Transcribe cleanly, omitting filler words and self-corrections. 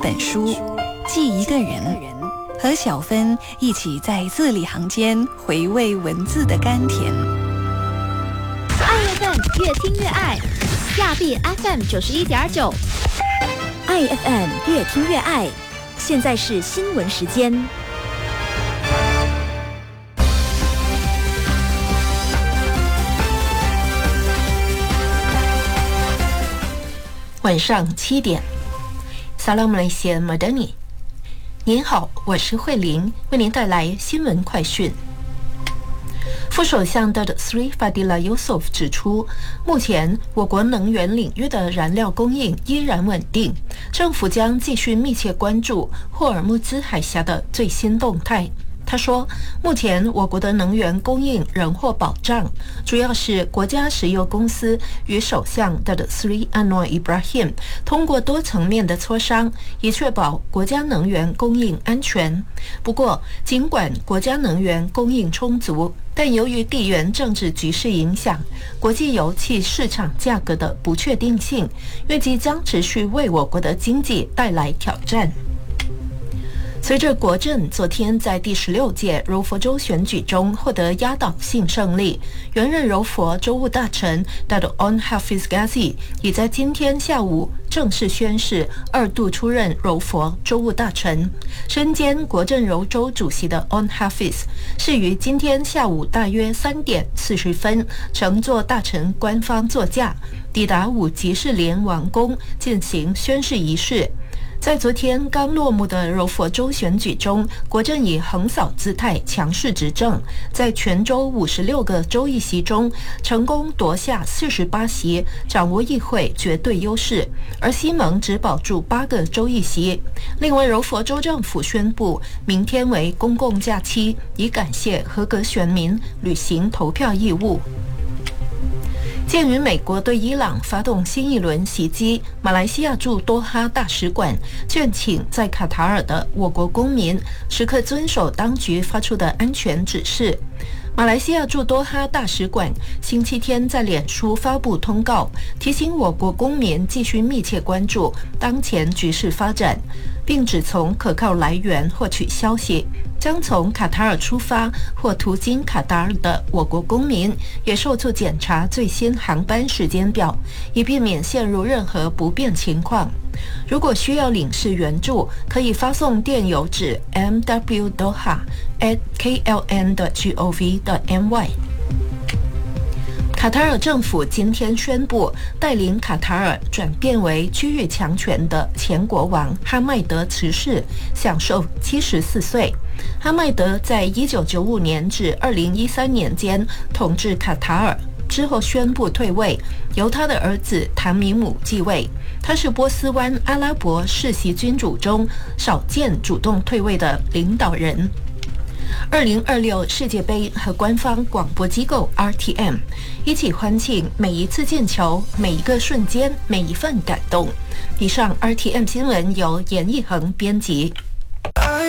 本书，记一个人，和小芬一起在字里行间回味文字的甘甜。 爱 FM 越听越爱，亚庇 FM 91.9， 爱 FM 越听越爱。现在是新闻时间。 晚上7点 Salam Malaysia Madani。 您好，我是慧玲，为您带来新闻快讯。副首相的 Sri Fadila Yusof 指出，目前我国能源领域的燃料供应依然稳定，政府将继续密切关注霍尔木兹海峡的最新动态。他说，目前我国的能源供应仍获保障，主要是国家石油公司与首相的 Sri Anwar Ibrahim 通过多层面的磋商，以确保国家能源供应安全。不过，尽管国家能源供应充足，但由于地缘政治局势影响，国际油气市场价格的不确定性，预计将持续为我国的经济带来挑战。随着国阵昨天在第16届柔佛州选举中获得压倒性胜利，原任柔佛州务大臣 Dato' Onn Hafiz Ghazi 已在今天下午正式宣誓2度出任柔佛州务大臣。身兼国阵柔州主席的 Onn Hafiz 是于今天下午大约3点40分乘坐大臣官方座驾抵达5级士联王宫进行宣誓仪式。在昨天刚落幕的柔佛州选举中，国阵以横扫姿态强势执政，在全州56个州议席中成功夺下48席，掌握议会绝对优势，而西蒙只保住8个州议席。另外，柔佛州政府宣布明天为公共假期，以感谢合格选民履行投票义务。鉴于美国对伊朗发动新一轮袭击，马来西亚驻多哈大使馆劝请在卡塔尔的我国公民时刻遵守当局发出的安全指示。马来西亚驻多哈大使馆星期天在脸书发布通告，提醒我国公民继续密切关注当前局势发展，并只从可靠来源获取消息。将从卡塔尔出发或途经卡塔尔的我国公民也受促检查最新航班时间表，以避免陷入任何不便情况。如果需要领事援助，可以发送电邮至 mwdoha@kln.gov.my。卡塔尔政府今天宣布，带领卡塔尔转变为区域强权的前国王哈迈德辞世，享受74岁。哈迈德在1995年至2013年间统治卡塔尔，之后宣布退位，由他的儿子塔米姆继位。他是波斯湾阿拉伯世袭君主中少见主动退位的领导人。2026世界杯和官方广播机构 RTM 一起欢庆每一次进球、每一个瞬间、每一份感动。以上 RTM 新闻由严艺恒编辑。